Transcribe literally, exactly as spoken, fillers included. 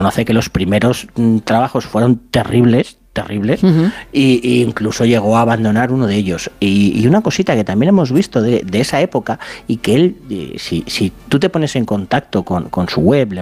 reconoce que los primeros mm, trabajos fueron terribles, terribles, uh-huh. y, y incluso llegó a abandonar uno de ellos. Y, y una cosita que también hemos visto de, de esa época, y que él, si, si tú te pones en contacto con, con su web, le